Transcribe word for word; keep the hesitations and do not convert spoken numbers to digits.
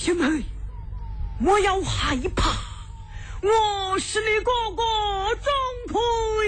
姐妹，我要害怕，我是你哥哥钟馗